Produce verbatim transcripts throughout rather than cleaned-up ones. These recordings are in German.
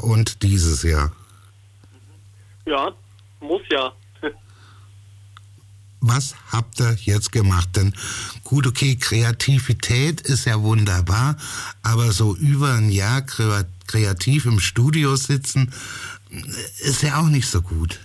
und dieses Jahr. Ja, muss ja. Was habt ihr jetzt gemacht? Denn gut, okay, Kreativität ist ja wunderbar, aber so über ein Jahr kreativ im Studio sitzen, ist ja auch nicht so gut.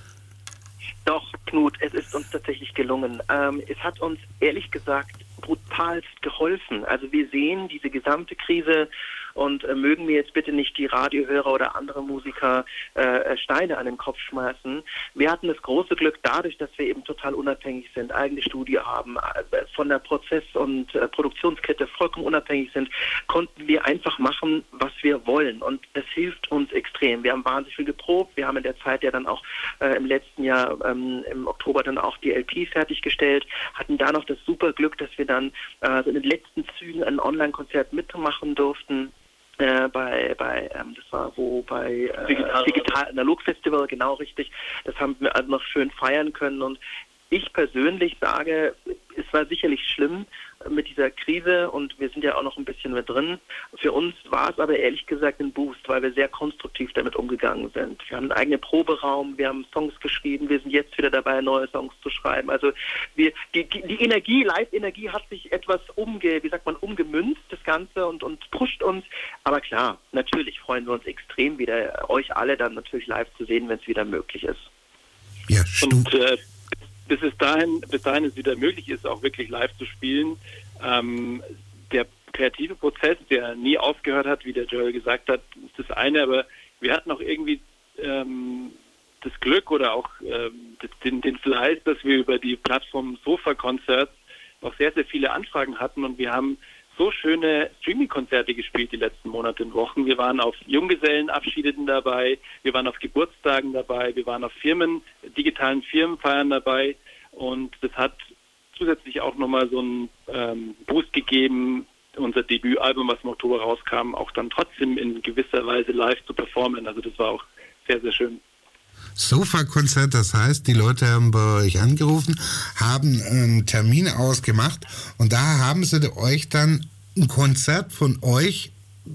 Doch, Knut, es ist uns tatsächlich gelungen. Ähm, es hat uns ehrlich gesagt brutalst geholfen. Also wir sehen diese gesamte Krise und äh, mögen mir jetzt bitte nicht die Radiohörer oder andere Musiker äh, Steine an den Kopf schmeißen. Wir hatten das große Glück, dadurch, dass wir eben total unabhängig sind, eigene Studio haben, äh, von der Prozess- und äh, Produktionskette vollkommen unabhängig sind, konnten wir einfach machen, was wir wollen. Und das hilft uns extrem. Wir haben wahnsinnig viel geprobt. Wir haben in der Zeit ja dann auch äh, im letzten Jahr, ähm, im Oktober dann auch die L P fertiggestellt, hatten da noch das super Glück, dass wir dann äh, in den letzten Zügen ein Online-Konzert mitmachen durften. Äh, bei, bei ähm, das war wo bei äh, Digital, Digital Analog Festival, genau richtig. Das haben wir also noch schön feiern können und ich persönlich sage, es war sicherlich schlimm mit dieser Krise und wir sind ja auch noch ein bisschen mit drin. Für uns war es aber ehrlich gesagt ein Boost, weil wir sehr konstruktiv damit umgegangen sind. Wir haben einen eigenen Proberaum, wir haben Songs geschrieben, wir sind jetzt wieder dabei, neue Songs zu schreiben. Also wir, die, die Energie, Live-Energie hat sich etwas umge, wie sagt man, umgemünzt, das Ganze und, und pusht uns. Aber klar, natürlich freuen wir uns extrem wieder, euch alle dann natürlich live zu sehen, wenn es wieder möglich ist. Ja, und äh, bis es dahin, bis dahin es wieder möglich ist, auch wirklich live zu spielen. Ähm, der kreative Prozess, der nie aufgehört hat, wie der Joel gesagt hat, ist das eine, aber wir hatten auch irgendwie ähm, das Glück oder auch ähm, den, den Fleiß, dass wir über die Plattform Sofa Concerts auch sehr, sehr viele Anfragen hatten und wir haben so schöne Streaming-Konzerte gespielt die letzten Monate und Wochen. Wir waren auf Junggesellenabschieden dabei, wir waren auf Geburtstagen dabei, wir waren auf Firmen, digitalen Firmenfeiern dabei und das hat zusätzlich auch nochmal so einen ähm, Boost gegeben, unser Debütalbum, was im Oktober rauskam, auch dann trotzdem in gewisser Weise live zu performen. Also das war auch sehr, sehr schön. Sofa-Konzert, das heißt, die Leute haben bei euch angerufen, haben einen Termin ausgemacht und da haben sie euch dann ein Konzert von euch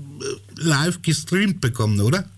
live gestreamt bekommen, oder?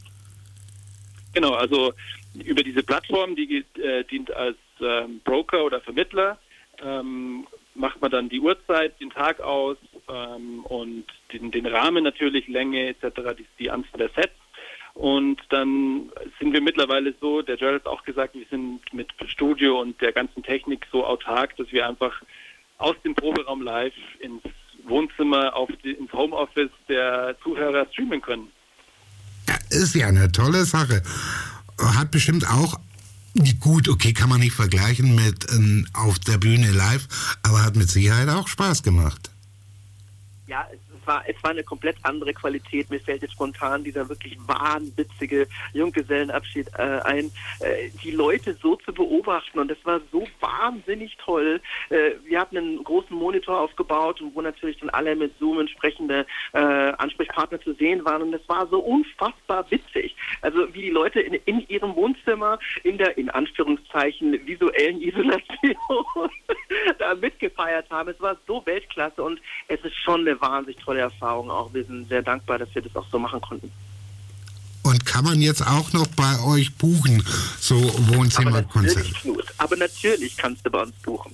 Genau, also über diese Plattform, die äh, dient als ähm, Broker oder Vermittler, ähm, macht man dann die Uhrzeit, den Tag aus ähm, und den, den Rahmen natürlich, Länge et cetera, die, die Anzahl der Sets. Und dann sind wir mittlerweile so, der Joel hat auch gesagt, wir sind mit Studio und der ganzen Technik so autark, dass wir einfach aus dem Proberaum live ins Wohnzimmer, auf die, ins Homeoffice der Zuhörer streamen können. Ja, ist ja eine tolle Sache. Hat bestimmt auch, gut, okay, kann man nicht vergleichen mit ähm, auf der Bühne live, aber hat mit Sicherheit auch Spaß gemacht. Ja, es war, es war eine komplett andere Qualität. Mir fällt jetzt spontan dieser wirklich wahnwitzige Junggesellenabschied äh, ein. Äh, die Leute so zu beobachten und das war so wahnsinnig toll. Äh, wir hatten einen großen Monitor aufgebaut, wo natürlich dann alle mit Zoom entsprechende äh, Ansprechpartner zu sehen waren und es war so unfassbar witzig. Also wie die Leute in, in ihrem Wohnzimmer in der, in Anführungszeichen, visuellen Isolation da mitgefeiert haben. Es war so Weltklasse und es ist schon eine wahnsinnig tolle Erfahrung auch. Wir sind sehr dankbar, dass wir das auch so machen konnten. Und kann man jetzt auch noch bei euch buchen, so Wohnzimmerkonzerte? Aber natürlich, aber natürlich kannst du bei uns buchen.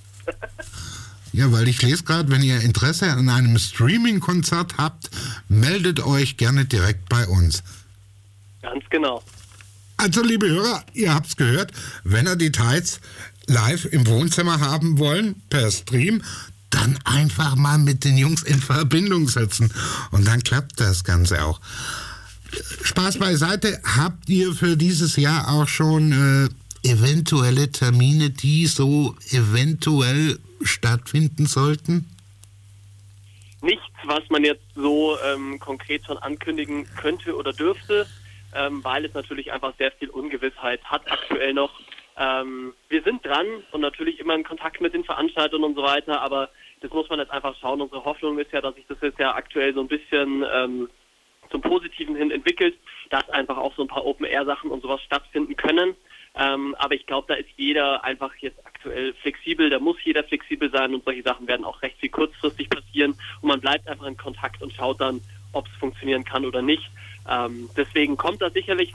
Ja, weil ich lese gerade, wenn ihr Interesse an einem Streaming-Konzert habt, meldet euch gerne direkt bei uns. Ganz genau. Also, liebe Hörer, ihr habt's gehört, wenn ihr Details live im Wohnzimmer haben wollen, per Stream, dann einfach mal mit den Jungs in Verbindung setzen. Und dann klappt das Ganze auch. Spaß beiseite, habt ihr für dieses Jahr auch schon äh, eventuelle Termine, die so eventuell stattfinden sollten? Nichts, was man jetzt so ähm, konkret schon ankündigen könnte oder dürfte, ähm, weil es natürlich einfach sehr viel Ungewissheit hat aktuell noch. Ähm, wir sind dran und natürlich immer in Kontakt mit den Veranstaltern und so weiter, aber das muss man jetzt einfach schauen. Unsere Hoffnung ist ja, dass sich das jetzt ja aktuell so ein bisschen ähm, zum Positiven hin entwickelt, dass einfach auch so ein paar Open-Air-Sachen und sowas stattfinden können. Ähm, aber ich glaube, da ist jeder einfach jetzt aktuell flexibel, da muss jeder flexibel sein und solche Sachen werden auch recht viel kurzfristig passieren und man bleibt einfach in Kontakt und schaut dann, ob es funktionieren kann oder nicht. Ähm, deswegen kommt da sicherlich